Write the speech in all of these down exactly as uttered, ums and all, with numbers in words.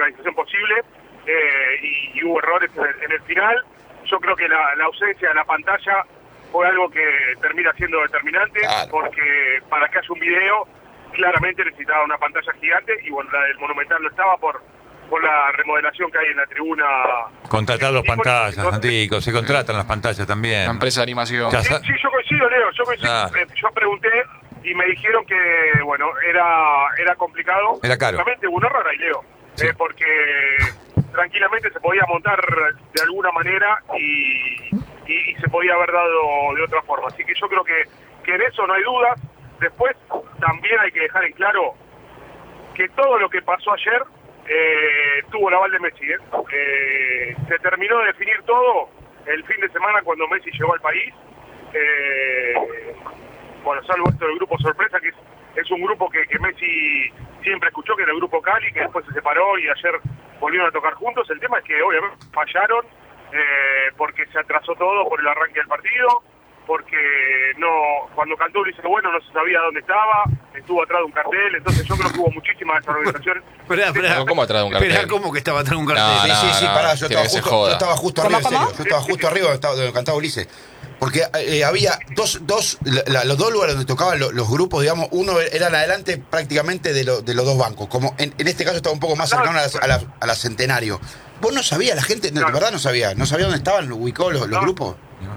organización posible, eh, y, y hubo errores en el, en el final. Yo creo que la, la ausencia de la pantalla fue algo que termina siendo determinante, claro, porque para que haya un video claramente necesitaba una pantalla gigante, y bueno, la del Monumental no estaba por por la remodelación que hay en la tribuna. Contratar los pantallas, Antico, se contratan las pantallas también. La empresa de animación. Sí, sí, yo coincido, Leo, yo coincido. Ah. Eh, yo pregunté y me dijeron que, bueno, era era complicado. Era caro. Realmente hubo un error ahí, Leo, sí. eh, porque tranquilamente se podía montar de alguna manera y, y, y se podía haber dado de otra forma. Así que yo creo que, que en eso no hay dudas. Después también hay que dejar en claro que todo lo que pasó ayer Eh, tuvo el aval de Messi. ¿eh? Eh, se terminó de definir todo el fin de semana cuando Messi llegó al país. Eh, bueno, salvo esto del grupo sorpresa, que es, es un grupo que, que Messi siempre escuchó, que era el grupo Cali, que después se separó y ayer volvieron a tocar juntos. El tema es que obviamente fallaron eh, porque se atrasó todo por el arranque del partido, porque no, cuando cantó Ulises Bueno no se sabía dónde estaba, estuvo atrás de un cartel, entonces yo creo que hubo muchísima desorganización. Esperá, esperá. ¿Cómo atrás de un cartel? Esperá, ¿cómo que estaba atrás de un cartel? No, sí, no, sí, sí, no, pará, yo estaba, justo, yo estaba justo arriba, en serio, yo estaba justo arriba donde, estaba, donde cantaba Ulises. Porque eh, había dos, dos la, los dos lugares donde tocaban los, los grupos, digamos, uno era adelante prácticamente de, lo, de los dos bancos, como en, en este caso estaba un poco más cercano a la, a la, a la Centenario. ¿Vos no sabías, la gente, no, de verdad no sabía, no sabía dónde estaban, ubicó los, los grupos?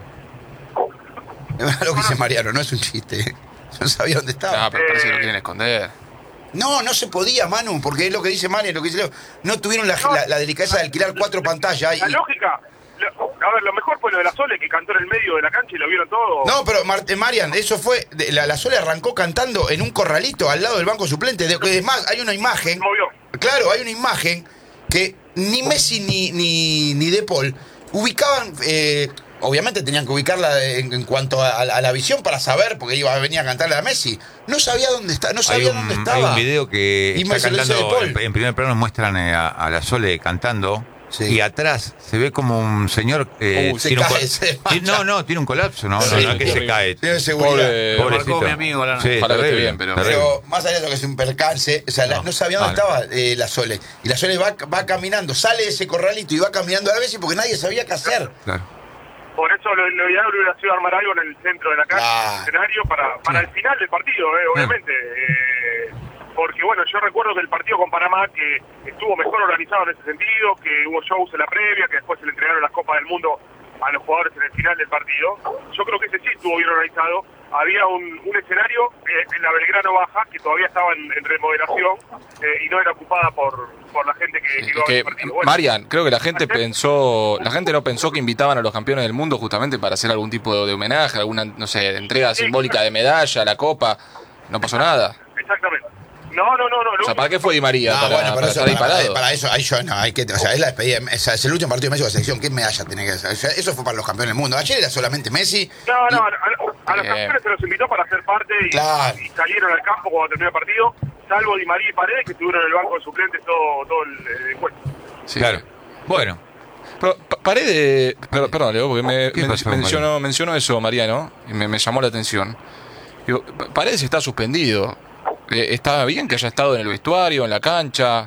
Es verdad lo que dice Mariano, no es un chiste. No sabía dónde estaba. No, pero parece que lo quieren esconder. No, no se podía, Manu, porque es lo que dice Mariano, lo que dice Leo. No tuvieron la, la, la delicadeza de alquilar cuatro pantallas. La y... lógica, lo, a ver, lo mejor fue lo de la Sole, que cantó en el medio de la cancha y lo vieron todo. No, pero Mar Marian, eso fue, la, la Sole arrancó cantando en un corralito al lado del banco suplente. De, es más, hay una imagen. Movió. Claro, hay una imagen que ni Messi ni, ni, ni De Paul ubicaban... Eh, obviamente tenían que ubicarla en, en cuanto a, a, a la visión para saber, porque iba a venir a cantarle a Messi. No sabía dónde está, no sabía hay un, dónde estaba. Hay un video que y está cantando, en, en primer plano muestran a, a la Sole cantando, sí, y atrás se ve como un señor eh, uh, se cae, se no, no, tiene un colapso, no, sí, no, no, sí, que sí, se cae. Tiene seguridad. Pobre, pobrecito. Mi amigo, la sí, para que esté bien, pero, pero, pero más allá de eso que es un percance, o sea, no, la, no sabía dónde no, estaba eh, la Sole. Y la Sole va, va caminando, sale de ese corralito y va caminando a la vez porque nadie sabía qué hacer. Claro. Por eso lo, lo ideal hubiera sido armar algo en el centro de la cancha, ah, en el escenario, para, para el final del partido, eh, obviamente. Eh, porque, bueno, yo recuerdo que el partido con Panamá, que estuvo mejor organizado en ese sentido, que hubo shows en la previa, que después se le entregaron las Copas del Mundo a los jugadores en el final del partido. Yo creo que ese sí estuvo bien organizado. Había un, un escenario eh, en la Belgrano Baja, que todavía estaba en, en remodelación, eh, y no era ocupada por, por la gente que, que iba a ver el partido. Bueno, Marian, creo que la gente pensó, la gente no pensó que invitaban a los campeones del mundo justamente para hacer algún tipo de, de homenaje, alguna, no sé, entrega sí, simbólica de medalla, la copa. No pasó nada. Exactamente. No, no, no, no. O sea, ¿para qué fue Di María? No, para, bueno, para eso, estar ahí para, parado. para eso, ahí yo no, hay que, o sea, es la despedida, o sea, es el último partido de Messi con la selección, ¿qué medalla tiene que hacer? O sea, eso fue para los campeones del mundo. Ayer era solamente Messi. No, no, y... a, a, a los campeones se los invitó para ser parte y, claro, y salieron al campo cuando terminó el partido, salvo Di María y Paredes, que estuvieron en el banco de suplentes todo, todo el, el encuentro. Sí, claro. Bueno. Pero, Paredes, perdón, Leo, porque me, men, pasó, mencionó, mencionó eso, Mariano, y me, me llamó la atención. Digo, Paredes está suspendido. ¿Está bien que haya estado en el vestuario, en la cancha?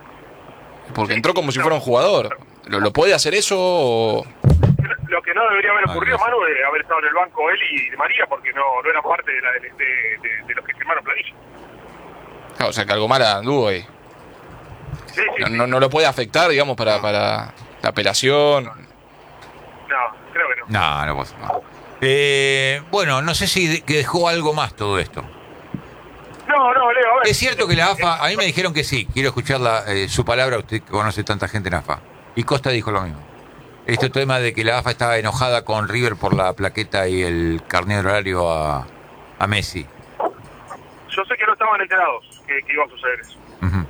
Porque entró como si fuera un jugador. ¿Lo, lo puede hacer eso o...? Lo que no debería haber ocurrido, ah, Manu, es haber estado en el banco él y de María, porque no, no eran parte de, la, de, de, de los que firmaron planilla. Claro, o sea, que algo mal anduvo ahí. Sí, sí, no, sí. no, no lo puede afectar, digamos, para, para la apelación. No, creo que no. No, no puedo. No. Eh, bueno, no sé si que dejó algo más todo esto. No, no, Leo, a ver. Es cierto que la A F A, a mí me dijeron que sí, quiero escuchar la, eh, su palabra, usted que conoce tanta gente en A F A. Y Costa dijo lo mismo. Este tema de que la A F A estaba enojada con River por la plaqueta y el carnet de horario a, a Messi. Yo sé que no estaban enterados que, que iba a suceder eso. Uh-huh.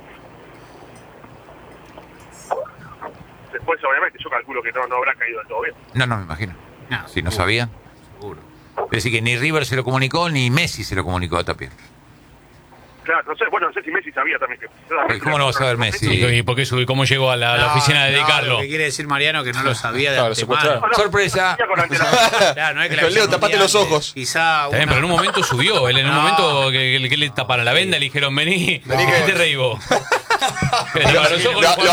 Después, obviamente, yo calculo que no, no habrá caído del todo bien. No, no, me imagino. No, si no sabían. Seguro. Es decir, que ni River se lo comunicó, ni Messi se lo comunicó a Tapia. Claro, no sé, bueno, no sé si Messi sabía también que... ¿Cómo no va a saber Messi? ¿Y por qué subió, cómo llegó a la, no, la oficina de no, Di Carlo? Lo que quiere decir Mariano que no lo sabía de claro, antemano. No, no, sorpresa. Claro, no es que la Leo, tapate los ojos. Quizá una... Bien, pero en un momento subió. Él en un no. momento que, que, que le taparon la venda, le dijeron, vení, no. ¿qué te reí vos? Lo, lo,